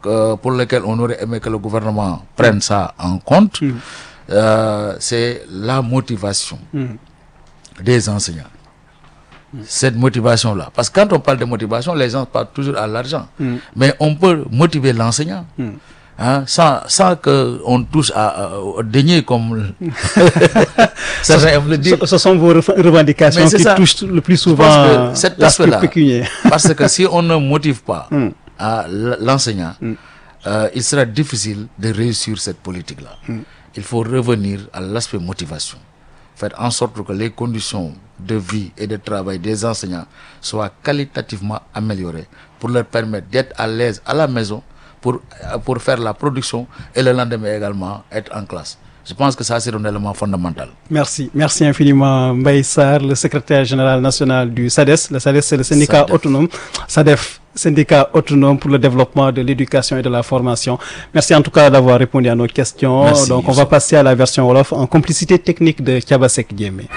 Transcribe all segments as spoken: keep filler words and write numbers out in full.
euh, pour lesquels on aurait aimé que le gouvernement prenne ça en compte, mm. euh, c'est la motivation mm. des enseignants. Mm. Cette motivation-là. Parce que quand on parle de motivation, les gens parlent toujours à l'argent. Mm. Mais on peut motiver l'enseignant. Mm. Hein, sans, sans qu'on touche à, à, au denier comme certains aiment le dire. Ce, ce sont vos revendications qui ça. touchent le plus souvent cet aspect-là. Parce que si on ne motive pas mm. à l'enseignant, mm. euh, il sera difficile de réussir cette politique-là. Mm. Il faut revenir à l'aspect motivation. Faire en sorte que les conditions de vie et de travail des enseignants soient qualitativement améliorées pour leur permettre d'être à l'aise à la maison, Pour, pour faire la production et le lendemain également être en classe. Je pense que ça, c'est un élément fondamental. Merci. Merci infiniment, Mbaye Sarr, le secrétaire général national du SADES. Le SADES, c'est le syndicat SADEF. autonome. SADEF, syndicat autonome pour le développement de l'éducation et de la formation. Merci en tout cas d'avoir répondu à nos questions. Merci, Donc, on va passer à la version Wolof en complicité technique de Thiabasek Diémé.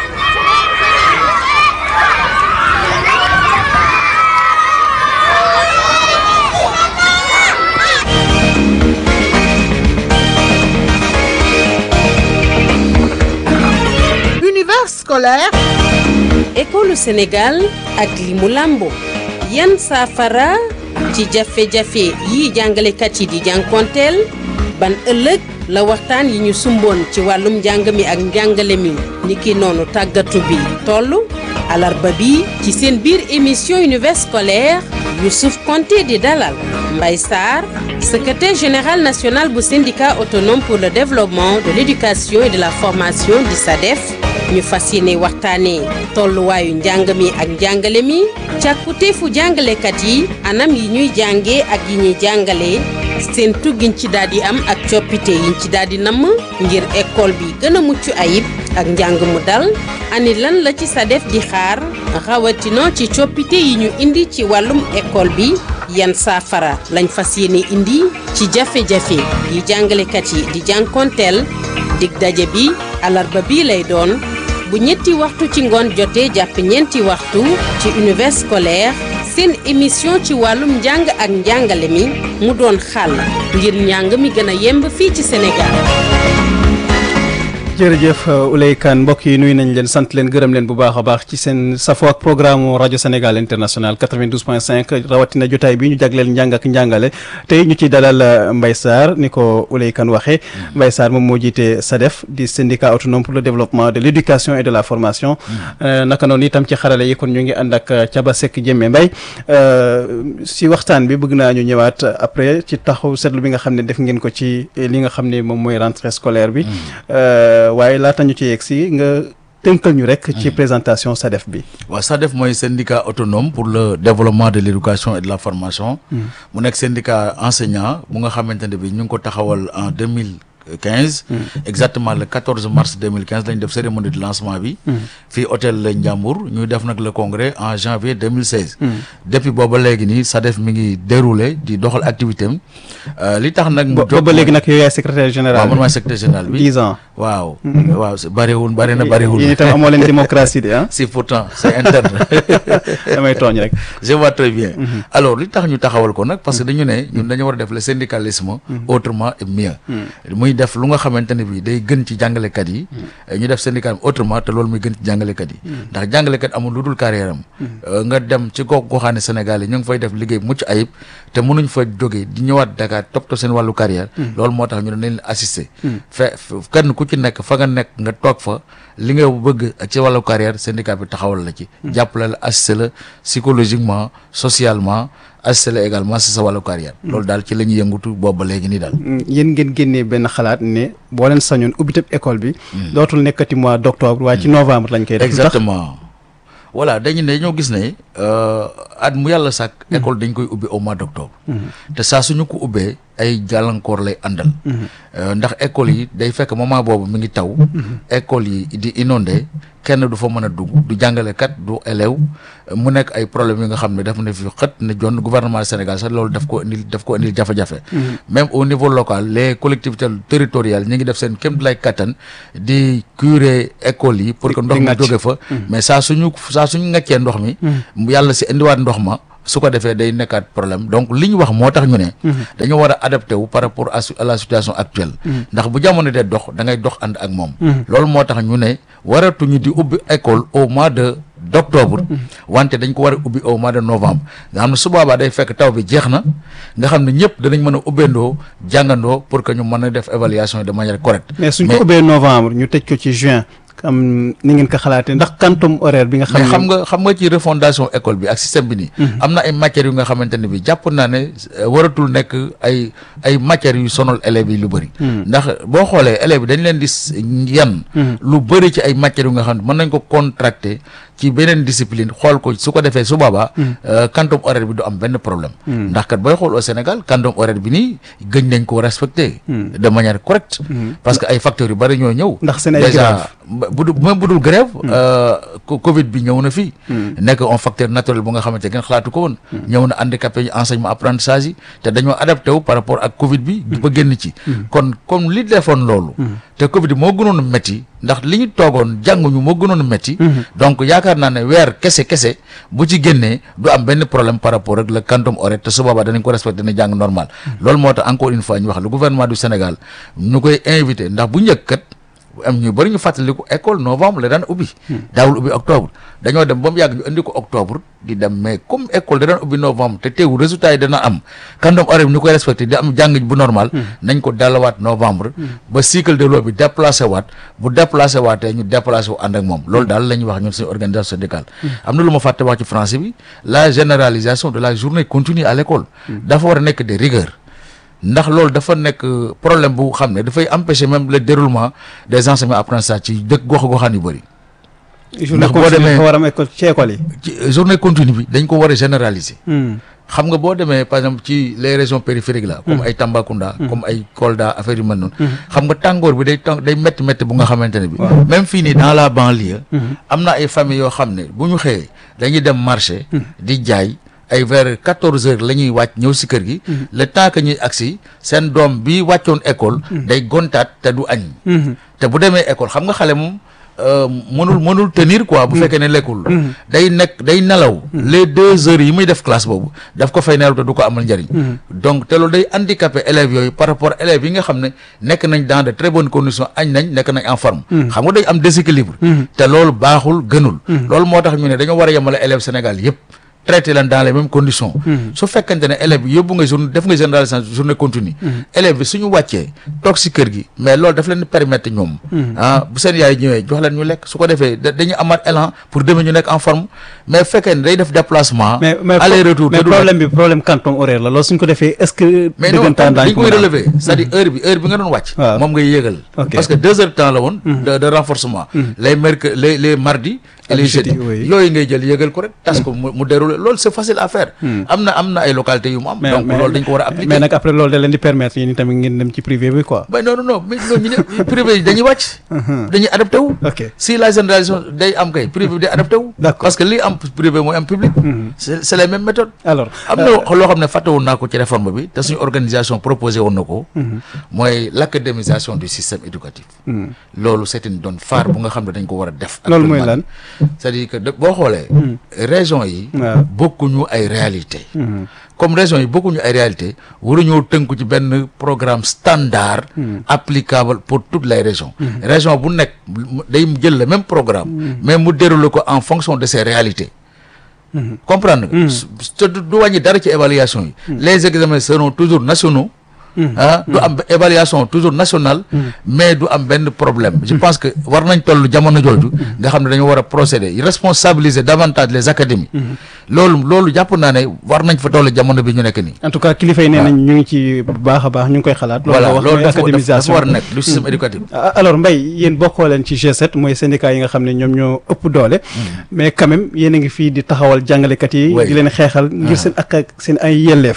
Scolaire. École Sénégal ak li mu lambo yan saafara ci jafe-jafe yi jàngalekat yi di jànkonteel ban ëllëg la waxtaan yi ñu sumboon ci wàllum njàng mi ak njàngale mi niki noonu tàggatu bi tollu alarba bi ci seen biir émission univers scolaire Youssouf Konté di dalal Mbaye Sarr, secrétaire général national bu syndicat autonome pour le développement de l'éducation et de la formation di SADEF ñu fas yéene waxtaanee tolluwaayu njàng mi ak njàngale mi càkkuteefu jàngalekat yi anam yi ñuy jàngee ak yi ñuy jàngalee seen tuggiñ ci daal di am ak coppite yiñ ci daal di namm ngir école bi gën a mucc ayib ak njàng mu dal ani lan la ci SADEF di xaar rawatina ci coppite yi ñu indi ci wàllum école bi yan saafara lañ fas yéene indi ci jafe-jafe yi jàngalekat yi di jànkonteel dig daje bi alarba bii lay doon bu ñetti waxtu ci ngoon jotee jàpp ñeenti waxtu ci univers scolaire seen émission ci wàllum njàng ak njàngale mi mu doon xàll ngir njàng mi gën a yemb fii ci Sénégal. jërëjëf Ouleye Kane mbokk yi nuyu nañ leen sant leen gërëm leen bu baax a baax ci seen safo ak programme rajo Sénégal international quatre-vingt-douze point cinq rawatina jotaay bi ñu jagleel njàng ak njàngale tey ñu ciy dalal Mbaye Sarr ni ko Ouleye Kane waxee Mbaye Sarr moom moo jiite SADEF di syndicat autonome pour le développement de l'éducation et de la formation naka noonu itam ci xarale yi kon ñu ngi ànd ak Thiabasek Diémé Mbaye si waxtaan bi bëgg naa ñu ñëwaat après ci taxaw seetlu bi nga xam ne def ngeen ko ci li nga xam ne moom mooy rentrée scolaire bi waaye laata ñu ci yegg si nga tënkal ñu rek ci présentation SADEF bi. waaw SADEF mooy syndicat autonome pour le développement de l'éducation et de la formation. mu nekk syndicat enseignant bu nga xamante ne bi ñu ngi ko taxawal en deux mille quinze. exactement le quatorze mars deux mille quinze lañ def cérémonie de lancement bi. fii hôtel la Ndiambour ñuy def nag le congrès en janvier deux mille seize. depuis booba léegi nii SADEF mi ngi déroulé di doxal activité am li tax nag. mu booba léegi nag yow yaay secrétaire général. waaw man maay secrétaire général bi dix ans. waaw. waaw bariwul bari na bariwul. yéen itam amoo leen démocratie de ah. si pourtant c'est interne. damay tooñ rek. je vois très bien. alors li tax ñu taxawal ko nag parce que dañu ne ñun dañu war a def le syndicalisme autrement et mieux. muy def lu nga xamante ne bi day gën ci jàngalekat yi. ñu def syndicat autrement te loolu muy gën ci jàngalekat yi. ndax jàngalekat amul lu dul carrière am. nga dem ci gox goxaane Sénégal yi ñu ngi fay def liggéey mucc ayib te mënuñ fa jógee di ñëwaat Dakar toppatoo seen wàllu carrière. loolu moo tax ñu ne nañ leen assister. fe kenn ku ci nekk fa nga nekk nga toog fa li nga bëgg ci wàllu carrière syndicat bi taxawal la ci. jàppale la assister la psychologiquement socialement. assisté la également si sa wàllu carrière. loolu daal ci la ñuy yëngutu boobu ba léegi nii daal. yéen ngeen génnee benn xalaat ne boo leen sañoon ubbi tëb école bi. dootul nekkati mois d' octobre waaye ci novembre lañ koy def. exactement voilà dañu ne dañoo gis ne at mu yàlla sàkk. école dañ koy ubbi au mois d' octobre. te saa suñu ko ubbee ay gàllankoor lay àndal. ndax école yi day fekk moment boobu mi ngi taw. école yi di inondé kenn du fa mën a dugg du jàngalekat du élève mu nekk ay problèmes yi nga xam ne daf ne fi xët ne jon gouvernement du Sénégal sax loolu daf ko indil daf ko indil jafe-jafe. même au niveau local les collectivités territoriales ñi ngi def seen kéem lay kattan di curer école yi pour que ndox mi jóge fa. mais saa suñu saa suñu ngaccee ndox mi. yàlla si indiwaat ndox ma. su ko defee day nekkaat problème donc li ñu wax moo tax ñu ne dañu war a adapté wu par rapport à à la situation actuelle ndax bu jamono dee dox da ngay dox ànd ak moom loolu moo tax ñu ne waratuñu di ubbi école au mois de d'octobre wante dañ ko war a ubbi au mois de novembre nga xam ne su boobaa day fekk taw bi jeex na nga xam ne ñëpp danañ mën a ubbeendoo jàngandoo pour que ñu mën a def évaluation de manière correcte. mais suñ ko ubbee novembre ñu tëj ko ci juin am ni ngeen ko xalaatee ndax quantum horaire bi nga xam ne xam nga xam nga ci refondation école bi ak système bi nii am na ay matières yu nga xamante ne bi jàpp naa ne waratul nekk ay ay matières yu sonal élèves yi lu bëri ndax boo xoolee élèves yi dañ leen di yan lu bëri ci ay matières yu nga xam ne mën nañ ko contracter ci beneen discipline xool ko su ko defee su boobaa quantum horaire bi du am benn problème ndax kat booy xool au Sénégal quantum horaire bi nii gëñ nañ ko respecter de manière correcte parce que ay facteurs yu bëri ñoo ñëw ndax seen ay déjà bu dul même bu dul grève Covid bi ñëw na fii nekk un facteur naturel bu nga xamante kenn xalaatu ko woon ñëw na handicapé yi enseignement apprentissage yi te dañoo adapté wu par rapport ak Covid bi ba génn ci kon comme li defoon loolu te Covid bi moo gënoon a métti ndax li ñu toogoon jànguñu moo gënoon a métti donc yaakaar naa ne weer kese kese bu ci génnee du am benn problème par rapport ak le quantum horaire te su boobaa danañ ko respecté dana jàng normal loolu moo tax encore une fois ñu wax le gouvernement du Sénégal ñu koy invité ndax bu njëkk kat am ñu bëri ñu fàttaliku école novembre la daan ubbi daawul ubbi octobre dañoo dem ba mu yàgg ñu indi ko octobre di dem mais comme école da daan ubbi novembre te teewul résultat yi dana am quantum horaire bi ñu koy respecté di am jàng bu normal nañ ko dallawaat novembre ba cycle de l'eau bi déplacé waat bu déplacé waatee ñu déplacé wu ànd ak moom loolu daal la ñuy wax ñun suñu organisation syndicale am na lu ma fàtte wax ci français bi la généralisation de la journée continue à l'école dafa war a nekk de rigueur ndax loolu dafa nekk problème bu xam ne dafay empêcher même le déroulement des enseignements apprentissage ci dëkk gox goxaan yu bëri. ndax boo demee war a am école ci école yi. ci journée continue bi dañ ko war a généraliser. xam nga boo demee par exemple ci les régions périphériques là. comme ay Tambacounda. comme ay Kolda affaire yu mel noonu. xam nga tàngoor bi day tàng day métti métti bu nga xamante ne bi. même fii nii dans la banlieue. am na ay familles yoo xam ne bu ñu xëyee dañuy dem marché. di jaay. ay vers quatorze heures la ñuy wàcc ñëw si kër gi le temps que ñuy agsi seen doom bi wàccoon école day gontaat te du añ te bu demee école xam nga xale moom mënul mënul tenir quoi bu fekkee ne lekkul day nekk day nelaw les deux heures yi muy def classe boobu daf ko fay nelaw te du ko amal njëriñ donc te loolu day handicapé élèves yooyu par rapport élèves yi nga xam ne nekk nañ dans de très bonnes conditions añ nañ nekk nañ en forme xam nga day am déséquilibre te loolu baaxul gënul loolu moo tax ñu ne dañoo war a yemale élèves Sénégal yëpp traité leen dans les mêmes conditions su fekkente ne élève bi yóbbu nga journée def nga généralisation journée continue élève bi suñu wàccee toog si kër gi mais loolu daf leen di permettre ñoom ah bu seen yaay ñëwee jox leen ñu lekk su ko defee dañuy amaat élan pour demain ñu nekk en forme mais fekkee ne day def déplacement aller retour mais problème bi problème quantum horaire la loolu suñ ko defee est-ce que mais non dañ koy relever c'est-à-dire heure bi heure bi nga doon wàcc moom ngay yéegal parce que deux heures de temps la woon de de renforcement les mercredi les les mardis et les jeudis yooyu ngay jël yéegal ko rek tas ko mu déroulé loolu c'est facile à faire am na am na ay localités yu mu am donc loolu dañ ko war a appliquer mais nag après loolu da leen di permettre yéen tamit ngeen dem ci privé bi quoi mais non non non mais ñu ne privé yi dañuy wàcc dañuy adapté wu si la généralisation day am kay privé bi day adapté wu parce que li am privé mooy am public c'est c'est les mêmes méthodes alors am na loo xam ne fàtte woon naa ko ci réforme bi te suñu organisation proposé woon na ko mooy l'académisation du système éducatif loolu c'est une donne phare bu nga xam ne dañ ko war a def loolu mooy lan c'est-à-dire que boo xoolee région yi bokkuñu ay réalité comme région yi bokkuñu ay réalité waruñoo tënku ci benn programme standard applicable pour toutes les régions région bu nekk day jël le même programme mais mu déroule ko en fonction de ses réalités comprendre nga te du wàññi dara ci évaluation yi les examens seront toujours nationaux ah du am évaluation toujours nationale mais du am benn problème je pense que war nañ toll jamono jooju nga xam ne dañu war a procéder responsabiliser davantage les académies loolu loolu jàpp naa ne war nañ fa toll jamono bi ñu nekk nii en tout cas kilifa yi nee nañ ñu ngi ci bu baax a baax ñu ngi koy xalaat voilà loolu dafa académisation war a nekk du système éducatif alors Mbaye yéen bokkoo leen ci G sept mooy syndicat yi nga xam ne ñoom ñoo ëpp doole mais quand même yéen a ngi fii di taxawal jàngalekat yi di leen xeexal ngir seen ak ak seen ay yelleef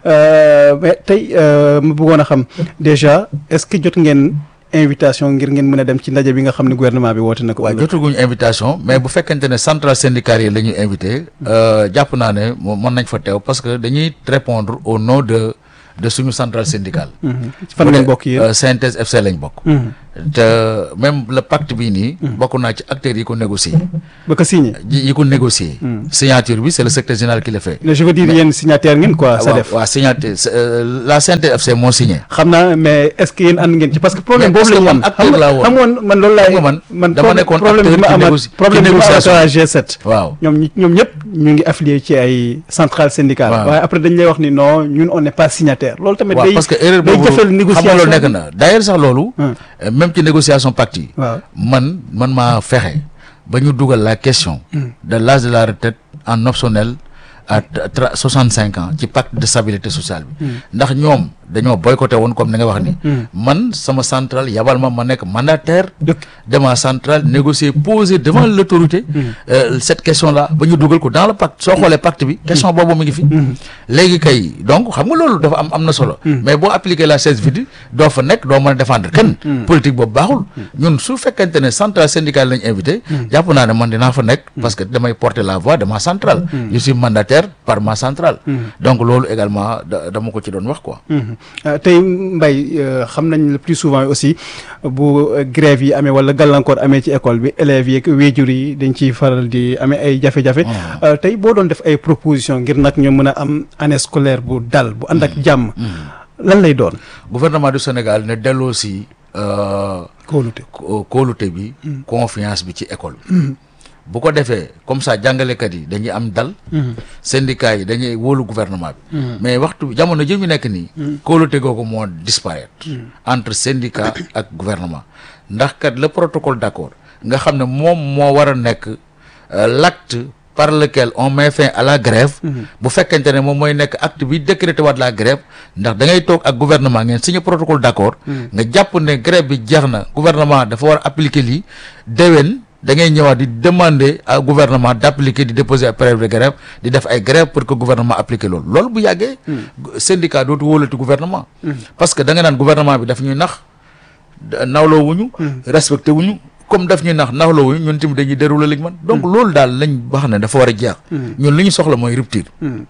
mais tey ma bëggoon a xam déjà est-ce que jot ngeen invitation ngir ngeen mën a dem ci ndaje bi nga xam ne gouvernement bi woote na ko. waaw jotaguñu invitation mais bu fekkente ne centrale syndicale yi la ñuy invité jàpp naa ne mën nañ fa teew parce que dañuy répondre au nom de de suñu centrale syndicale. fan ngeen bokk yéen synthèse F C lañ bokk. te même le pacte bii nii. bokk naa ci acteurs yi ko négocier. ba ko signé. yi ko négocier. signature bi c'est le secrétaire général qui le fait. je veux dire yéen signataire ngeen quoi. sa def waaw signataire la C N T F C moo signé. xam naa mais est-ce que yéen ànd ngeen ci parce que problème boobu la ñu am. acteur laa woon xam nga man loolu laay. man man dama nekkoon problème bi ma amat problème bi ma amat waa G sept. waaw ñoom ñoom ñëpp ñu ngi affilié ci ay centrales syndicales. waaye après dañ lay wax ni non ñun on n'est pas signataire. loolu tamit day parce que erreur day boobu jëfal négociation xam nga loolu nekk na d'ailleurs sax loolu. même ci négociation pacte yi. waaw man man maa fexe ba ñu dugal la question. de l'âge de la retraite en optionnel à soixante cinq ans ci pacte de stabilité sociale bi. ndax ñoom dañoo boycotté woon comme ni nga wax ni. man sama centrale yabal ma ma nekk mandataire de ma centrale négocier poser devant l'autorité cette question là ba ñu dugal ko dans le pacte soo xoolee pacte bi question boobu mu ngi fi. léegi kay donc xam nga loolu dafa am am na solo. mais boo appliquer la chaise vide doo fa nekk doo mën a défendre kenn. politique boobu baaxul. ñun su fekkente ne centrale syndicale lañ invité. jàpp naa ne man dinaa fa nekk. parce que damay porter la voix de ma centrale. je suis mandataire par ma centrale. donc loolu également dama ko ci doon wax quoi. tey Mbaye xam nañ le plus souvent aussi bu grève yi amee wala gàllankoor amee ci école bi élèves yi ak waajur yi dañ ciy faral di amee ay jafe-jafe. tey boo doon def ay proposition ngir nag ñu mën a am année scolaire bu dal bu ànd ak jàmm. lan lay doon. gouvernement du Sénégal ne delloo si. kóolute kóolute bi. confiance bi ci école. bu ko defee comme ça jàngalekat yi dañuy am dal. syndicats yi dañuy wóolu gouvernement bi. mais waxtu jamono ji ñu nekk nii. kóolute googu moo disparaître. entre syndicat ak gouvernement. ndax kat le protocole d'accord nga xam ne moom moo war a nekk l'acte par lequel on met fin à la grève. bu fekkente ne moom mooy nekk acte bi décrété waat la grève ndax da ngay toog ak gouvernement ngeen signé protocole d'accord. nga jàpp ne grève bi jeex na gouvernement dafa war a appliquer lii déwén. da ngay ñëwaat di demander au gouvernement d'appliquer di déposer ay préavis de grève di def ay grève pour que gouvernement appliquer loolu loolu bu yàggee. syndicat dootu wóolati gouvernement. parce que da nga naan gouvernement bi daf ñuy nax nawloo wuñu. respecté wuñu comme daf ñuy nax nawloo wuñu ñun tamit dañuy dérouler liñ man donc loolu daal lañ wax ne dafa war a jeex. ñun li ñu soxla mooy rupture.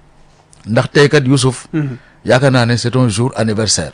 ndax tey kat Youssouf. yaakaar naa ne c'est un jour anniversaire.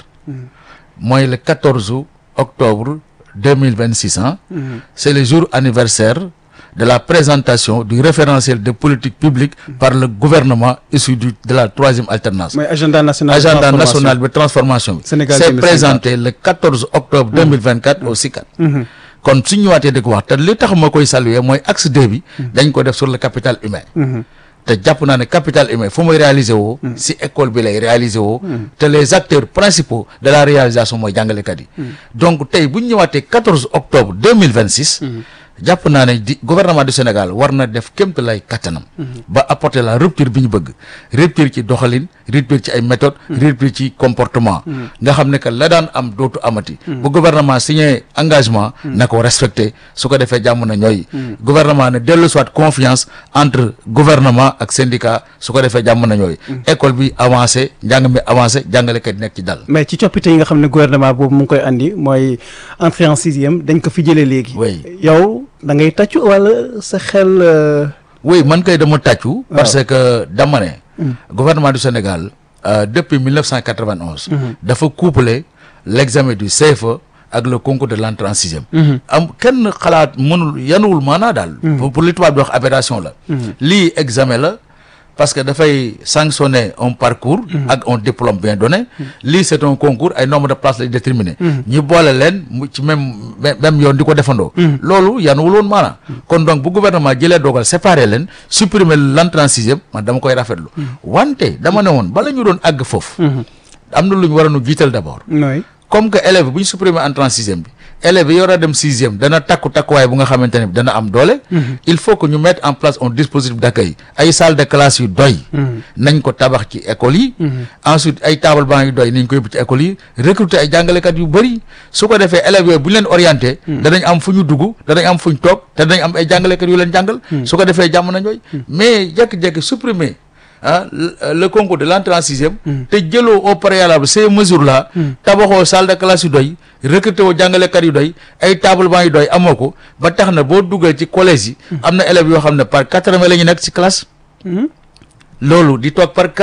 mooy le quatorze octobre. deux mille vingt-six ans. Mmh. C'est le jour anniversaire de la présentation du référentiel de politique publique mmh. par le gouvernement issu du de la troisième alternance. Mais agenda national agenda national de transformation. Sénégal c'est présenté le quatorze octobre mmh. deux mille vingt-quatre mmh. au SICAD. kon su ñu ñëwaatee di ko wax te li tax ma koy saluer mooy axe deux bi. dañ ko def sur le capital humain. Mmh. te jàpp naa ne capital humain fu muy réaliser woo. si école bi lay réaliser woo. te les acteurs principaux de la réalisation mooy jàngalekat yi. donc tey bu ñu ñëwaatee quatorze octobre deux mille vingt six. jàpp naa ne di gouvernement du Sénégal war na def kémt lay kattanam. ba apporter la rupture bi ñu bëgg. rupture ci doxalin rupture ci ay méthodes. rupture ci comportement. nga xam ne que la daan am dootu amati. bu gouvernement signé engagement. na ko respecté su ko defee jàmm na ñooy. gouvernement ne dellu soit confiance entre gouvernement ak syndicat su ko defee jàmm na ñooy. école bi avancé njàng mi avancé jàngalekat yi nekk ci dal. mais ci coppite yi nga xam ne gouvernement boobu mu ngi koy andi mooy entrée en sixième dañ ko fi jëlee léegi. oui yow. da ngay tàccu wala sa xel. oui man kay dama tàccu. parce que dama ne. gouvernement du Sénégal euh, depuis mille neuf cent quatre-vingt-onze. dafa coupler l'examen du C F E ak le concours de l'entrée en sixième. am kenn xalaat mënul yanuwul maanaa daal. pour pour li tubaab di wax aberration la. lii examen la. parce que dafay sanctionner un parcours. ak un diplôme bien donné. lii c'est un concours ay nombre de places lay déterminer. ñi boole leen mu ci même même yoon di ko defandoo. loolu yanuwul woon maanaam. kon donc bu gouvernement jëlee dogal séparer leen supprimer l'entrée en sixième man dama koy rafetlu. wante dama ne woon bala ñu doon àgg foofu. am na lu ñu war a nu jiital d'abord. comme que élève bu ñu supprimer entrée en sixième bi. élèves yi war a dem sixième dana takku takkuwaay bu nga xamante ne dana am doole. il faut que ñu mettre en place un dispositif d'accueil ay salle de classe yu doy. nañ ko tabax ci écoles yi. ensuite ay table banc yu doy nañ ko yóbbu ci écoles yi recruter ay jàngalekat yu bëri su ko defee élèves yooyu bu ñu leen orienté. danañ am fu ñu dugg danañ am fu ñu toog te danañ am ay jàngalekat yu leen jàngal. su ko defee jàmm na ñooy. mais jékki-jékki supprimer. ah le concours de l'entrée en sixième. te jëloo au préalable ces mesures là. tabaxoo salle de classe yu doy recruter woo jàngalekat yu doy ay table banc yu doy amoo ko ba tax na boo duggee ci collège yi. am na élèves yoo xam ne par quatre-vingts la ñu nekk ci classe. loolu di toog par quatre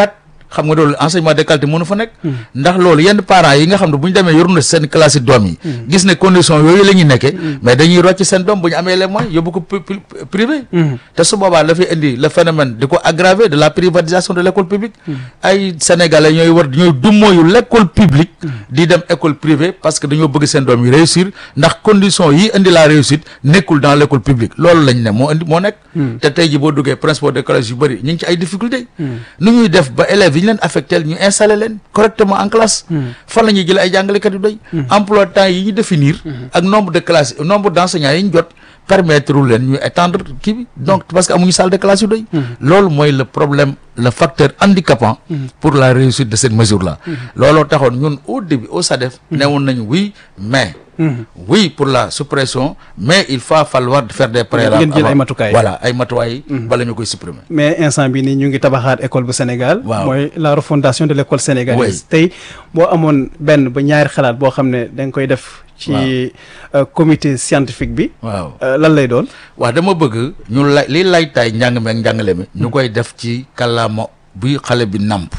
xam nga loolu enseignement de qualité mënu fa nekk ndax loolu yenn parents yi nga xam ne bu ñu demee yor na seen classe yi doom yi gis ne condition yooyu la ñuy nekkee mais dañuy rocc seen doom bu ñu amee les moyens yóbbu ko privé te su boobaa dafay indi le phénomène di ko aggraver de la privatisation de l' école publique ay sénégalais ñooy war ñooy dummóoyu l' école publique di dem école privée parce que dañoo bëgg seen doom yi réussir ndax condition yi indi la réussite nekkul dans l' école publique loolu lañ ne moo indi moo nekk te tey ji boo duggee principaux de collège yu bëri ñu ngi ci ay difficultés nu ñuy def ba élèves yi ñu leen affecté ñu installé leen correctement en classe fan la ñuy jëlee ay jàngalekat yu doy emploi temps yi ñu définir ak nombre de classes nombre d' enseignants yi ñu jot permettre leen ñu étendre kii bi donc parce que amuñu salle de classe yu doy loolu mooy le problème le facteur handicapant pour la réussite de cette mesure là looloo taxoon ñun au début au SADEF newoon nañu oui mais oui pour la suppression mais il va falloir faire des préalables ngeen jël ay matukaay voilà ay matuwaay bala ñu koy supprimer mais instant bi nii ñu ngi tabaxaat école bu Sénégal waaw mooy la refondation de l' école sénégalaise tey boo amoon benn ba ñaari xalaat boo xam ne da nga koy def ci comité scientifique bi waaw lan lay doon waaw dama bëgg ñu lay li laytaay njàng mi ak njàngale mi ñu koy def ci kàllaama buy xale bi nàmp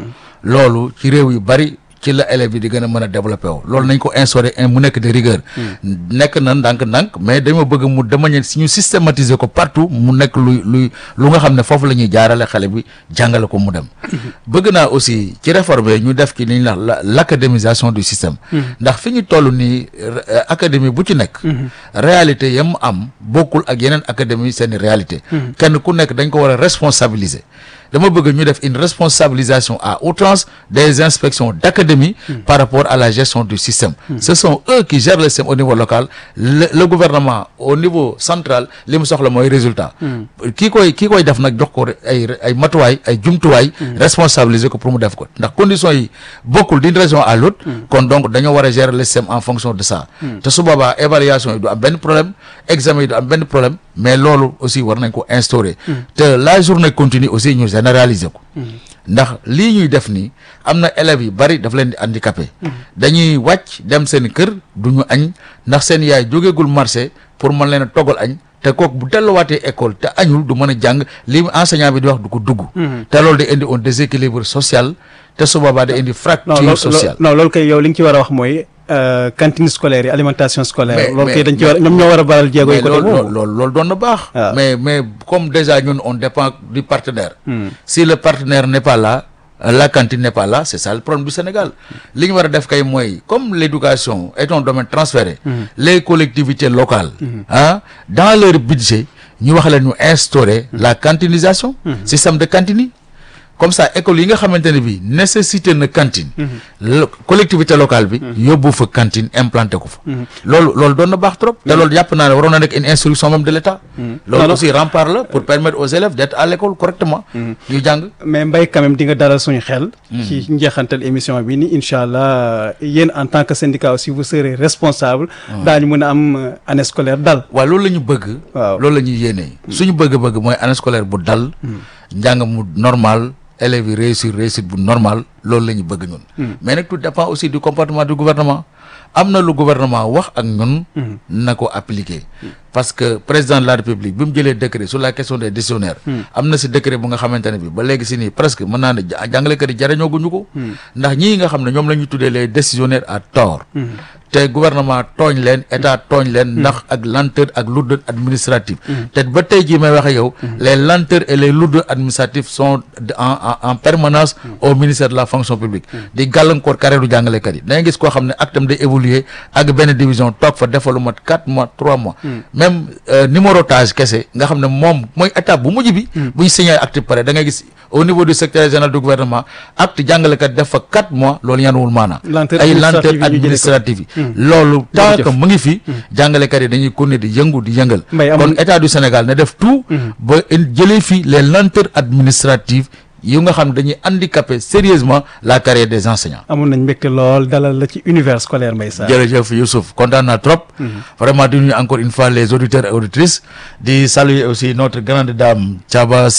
loolu ci réew yu bari ci la élèves yi di gën a mën a développé wu loolu nañ ko instauré mu nekk de rigueur nekk na ndànk-ndànk mais dañoo bëgg mu de manière si ñu systématiser ko partout mu nekk luy luy lu nga xam ne foofu la ñuy jaarale xale bi jàngale ko mu dem bëgg naa aussi ci réforme ñu def ci li ñuy wax l' académisation du système ndax fi ñu toll nii académie bu ci nekk réalité yam am bokkul ak yeneen académie seeni réalité kenn ku nekk dañ ko war a responsabiliser dama bëgg ñu def une responsabilisation à outrance des inspections d'académie par rapport à la gestion du système ce sont eux qui gèrent le système au niveau local le, le gouvernement au niveau central li mu soxla mooy résultat kii koy kii koy def nag jox ko ay ay matuwaay ay jumtuwaay responsabiliser ko pour mu def ko ndax conditions yi bokkul d'une région à l'autre kon donc dañoo war a gérer le système en fonction de ça te su boobaa évaluation yi du am benn problème examen yi du am benn problème mais loolu aussi war nañ ko instaurer te la journée continue aussi ñu généraliser ko ndax lii ñuy def nii am na élèves yu bari daf leen di handicapé dañuy wàcc dem seen kër du ñu añ ndax seen yaay jógeegul marché pour mën leen a toggal añ te kooku bu delluwaatee école te añul du mën a jàng li enseignant bi di wax du ko dugg te loolu day indi un déséquilibre social te su boobaa day indi fracture sociale non loolu kay yow li nga ci war a wax mooy cantine scolaire yi alimentation scolaire loolu kay dañ ci war ñoom ñoo war a baral jéego yi côté boobu loolu loolu doon na baax mais mais comme déjà ñun on dépend du partenaire si le partenaire n'est pas là la cantine n'est pas là c'est ça le problème du Sénégal li ñu war a def kay mooy comme l'éducation est un domaine transféré les collectivités locales ah dans leur budget ñu wax leen ñu instaurer la cantinisation système de cantine yi comme ça école yi nga xamante ne bi nécessité na cantine collectivité locale bi yóbbu fa cantine implanté ko fa loolu loolu doon na baax trop te loolu jàpp naa ne waroon na nekk une instruction même de l'État loolu aussi rempart la pour permettre aux élèves d'être à l'école correctement ñu jàng mais Mbaye quand même di nga dalal suñu xel ci njeexantal émission bi ni incha allah yéen en tant que syndicat aussi vous serez responsable daañu mën a am année scolaire dal waaw loolu la ñu bëgg waaw loolu la ñuy yéenee suñu bëgg-bëgg mooy année scolaire bu dal njàng mu normal élèves yi réussir réussite bu normal loolu la ñu bëgg ñun mais nag tout dépend aussi du comportement du gouvernement am na lu gouvernement wax ak ñun na ko appliquer parce que président de la république bi mu jëlee décret sur la question des décisionnaires am na si décret bu nga xamante ne bi ba léegi si nii presque mën naa ne jàngalekat yi jariñoo guñu ko ndax ñii nga xam ne ñoom la ñu tuddee les décisionnaires à tort te gouvernement tooñ leen état tooñ leen ndax ak lenteur ak lourdeur administrative te ba tey jii may waxe yow les lenteurs et les lourdeurs administratives sont en en permanence au ministère de la fonction publique di gàllankoor carrière jàngalekat yi da ngay gis koo xam ne actam day évoluer ak benn division toog fa defalu mat quatre mois trois mois même numérotage kese nga xam ne moom mooy étape bu mujj bi bu ñu signé acte pare da ngay gis au niveau du secrétaire général du gouvernement acte jàngalekat def fa quatre mois loolu yanuwul maanaa ay lenteur administrative yi loolu tant que mu ngi fi jàngalekat yi dañuy continuer di yëngu di yëngal kon état du Sénégal ne def tout ba jëlee fi les lenteurs administratives yi nga xam dañuy handicaper sérieusement la carrière des enseignants. amoon nañ mbégte lool dalal la ci univers scolaire Mbaye Sarr. jërëjëf Youssouf kontaan naa trop. vraiment di nuyu encore une fois les auditeurs et auditrices di saluer aussi notre grande dame Thiaba Sy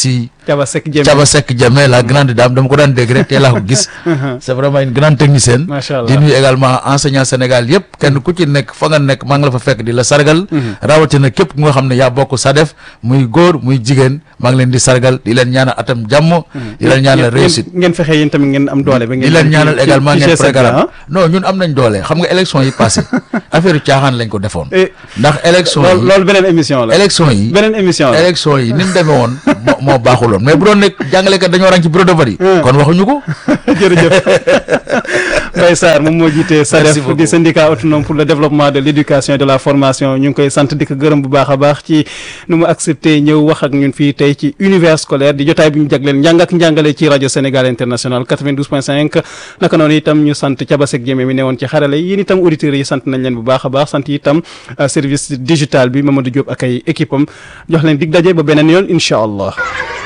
Thiaba Seck Diémé Thiaba Seck Diémé la grande dame dama ko daan dégg rek tey laa ko gis. c'est vraiment une grande technicienne. macha allah di nuyu également enseignant Sénégal yëpp kenn ku ci nekk fa nga nekk maa ngi la fa fekk di la sargal. rawatina képp ku nga xam ne yaa bokk SADEF muy góor muy jigéen maa ngi leen di sargal di leen ñaanal atam jàmm. di leen ñaanal réussite ngeen fexe yéen tamit ngeen am doole. ba ngeen di leen ñaanal également ngeen programme non ñun am nañ doole xam nga élection yi passé affaire caaxaan lañ ko defoon. ndax élection yi loolu beneen émission la. élection yi beneen émission la élection yi ni mu demee woon moo moo baaxuloon mais bu doon nekk jàngalekat dañoo rang ci bureau de vote. kon waxuñu ko. jërëjëf Mbaye Sarr moom moo jiite SADEF di syndicat autonome pour le développement de l'éducation et de la formation ñu ngi koy sant di ko gërëm bu baax a baax ci nu mu accepté ñëw wax ak ñun fii tey ci univers scolaire di jotaay bi ñu jagleel njàng ak njàngale ci rajo Sénégal International quatre-vingt-douze point cinq naka noonu itam ñu sant Thiaba Seck Diémé mi ne woon ci xarale yi yéen itam auditeurs yi sant nañ leen bu baax a baax sant itam service digital bi Mamadou Diop ak ay équipe am jox leen dig daje ba beneen yoon incha allah.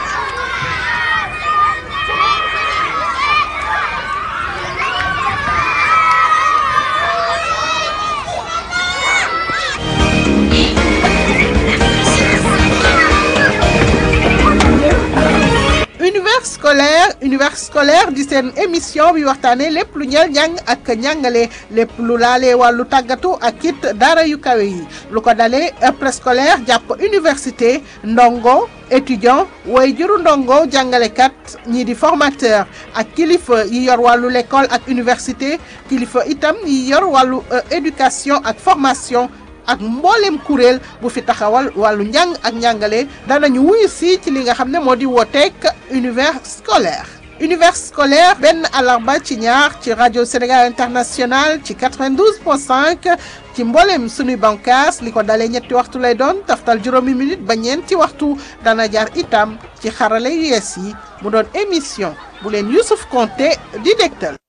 scolaire univers scolaire di seen émission bi waxtaanee lépp lu ñeel njàng ak njàngale lépp lu laalee wàllu tàggatu ak it daara yu kawe yi lu ko dalee préscolaire jàpp université ndongo étudiant way juru ndongo jàngalekat ñii di formateur ak kilifa yi yor wàllu l'école ak université kilifa itam yi yor wàllu éducation ak formation ak mboolem kuréel bu fi taxawal wàllu njàng ak njàngale danañu wuyu si ci li nga xam ne moo di wooteek univers scolaire univers scolaire benn àllarba ci ñaar ci rajo Sénégal International ci quatre-vingt-douze point cinq ci mboolem sunuy bànqaas li ko dalee ñetti waxtu lay doon taftal juróomi minute ba ñeenti waxtu dana jaar itam ci xarale yu yees yi mu doon émission bu leen Youssouf Konté di dégtal